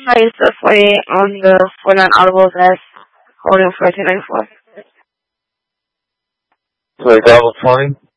Hi, it's the 40 on the 49 Audible S holding 1494. So that was 20?